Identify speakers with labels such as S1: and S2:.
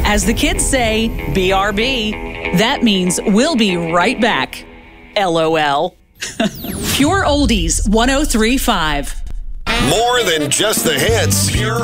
S1: As the kids say, BRB. That means we'll be right back. LOL. Pure Oldies 103.5.
S2: More than just the hits. Pure